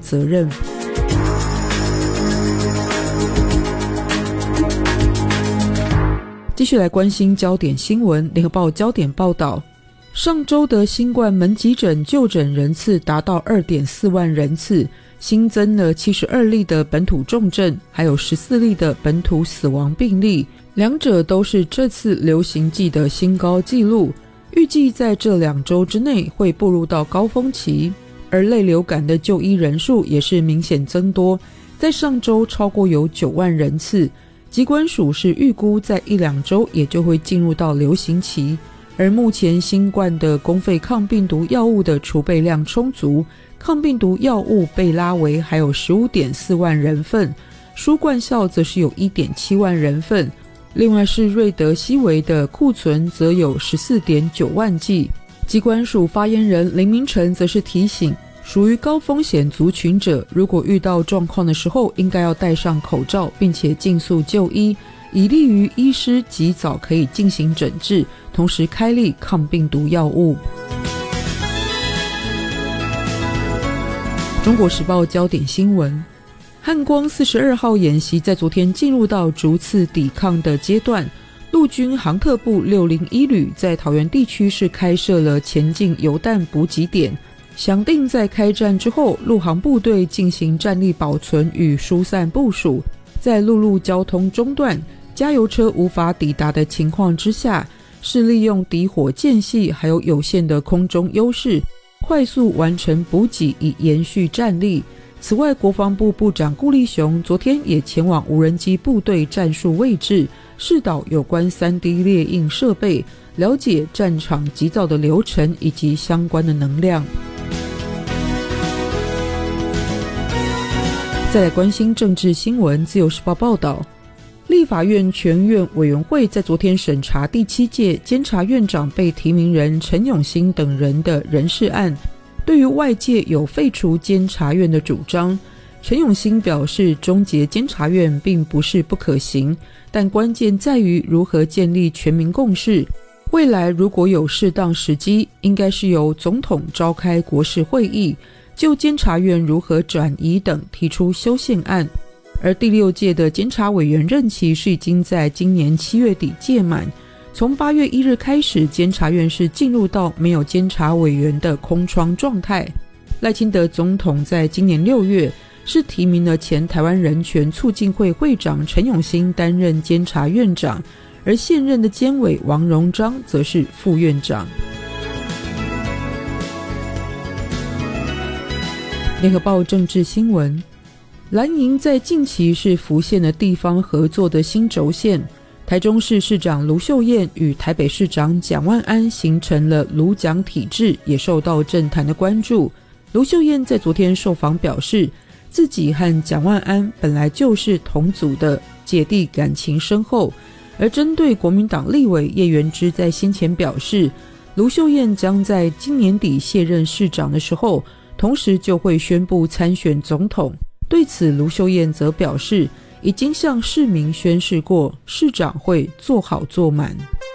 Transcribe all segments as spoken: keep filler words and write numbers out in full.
责任。继续来关心焦点新闻，联合报焦点报道，上周的新冠门急诊就诊人次达到 二点四万人次，新增了七十二例的本土重症，还有十四例的本土死亡病例，两者都是这次流行季的新高纪录，预计在这两周之内会步入到高峰期。而类流感的就医人数也是明显增多，在上周超过有九万人次，疾管署是预估在一两周也就会进入到流行期。而目前新冠的公费抗病毒药物的储备量充足，抗病毒药物被拉为还有 十五点四万人份，输冠效则是有 一点七万人份，另外是瑞德西韦的库存则有 十四点九万剂。疾管署发言人林明成则是提醒，属于高风险族群者，如果遇到状况的时候，应该要戴上口罩，并且尽速就医，以利于医师及早可以进行诊治，同时开立抗病毒药物。中国时报焦点新闻，汉光四十二号演习在昨天进入到逐次抵抗的阶段，陆军航特部六零一旅在桃园地区是开设了前进油弹补给点，详定在开战之后，陆航部队进行战力保存与疏散部署，在陆路交通中断、加油车无法抵达的情况之下，是利用敌火间隙还有有限的空中优势，快速完成补给以延续战力。此外，国防部部长顾立雄昨天也前往无人机部队战术位置，视导有关 三 D 列印设备，了解战场急造的流程以及相关的能量。再来关心政治新闻，自由时报报道，立法院全院委员会在昨天审查第七届监察院长被提名人陈永新等人的人事案。对于外界有废除监察院的主张，陈永新表示，终结监察院并不是不可行，但关键在于如何建立全民共识。未来如果有适当时机，应该是由总统召开国事会议，就监察院如何转移等提出修宪案。而第六届的监察委员任期是已经在今年七月底届满，从八月一日开始，监察院是进入到没有监察委员的空窗状态。赖清德总统在今年六月是提名了前台湾人权促进会会长陈永新担任监察院长，而现任的监委王荣章则是副院长。联合报政治新闻，蓝营在近期是浮现了地方合作的新轴线，台中市市长卢秀燕与台北市长蒋万安形成了卢蒋体制，也受到政坛的关注。卢秀燕在昨天受访表示，自己和蒋万安本来就是同组的，姐弟感情深厚。而针对国民党立委叶元之在先前表示，卢秀燕将在今年底卸任市长的时候，同时就会宣布参选总统。对此，卢秀燕则表示，已经向市民宣示过，市长会做好做满。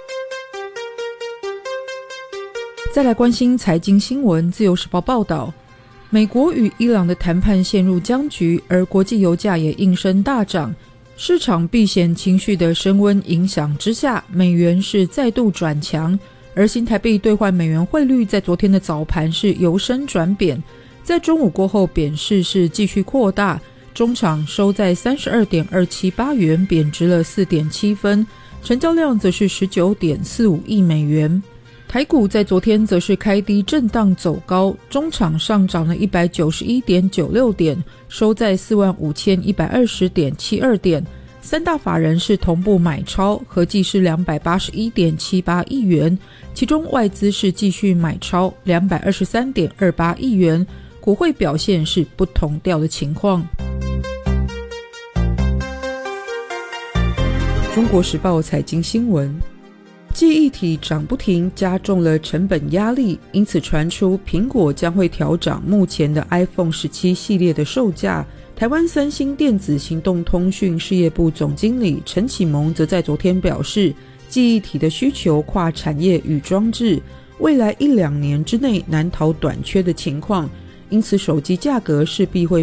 再来关心财经新闻，自由时报报道，美国与伊朗的谈判陷入僵局，而国际油价也应声大涨，市场避险情绪的升温影响之下，美元是再度转强，而新台币兑换美元汇率在昨天的早盘是由升转贬，在中午过后贬势是继续扩大，中场收在 三十二点二七八元，贬值了 四点七分，成交量则是 十九点四五亿美元。台股在昨天则是开低震荡走高，中场上涨了 一百九十一点九六点，收在 四万五千一百二十点七二点，三大法人是同步买超，合计是 两百八十一点七八亿元，其中外资是继续买超 两百二十三点二八亿元，股汇表现是不同调的情况。中国时报财经新闻，记忆体涨不停，加重了成本压力，因此传出苹果将会调涨目前的 iPhone 十七 系列的售价。台湾三星电子行动通讯事业部总经理陈启蒙则在昨天表示，记忆体的需求跨产业与装置，未来一两年之内难逃短缺的情况，因此手机价格势必会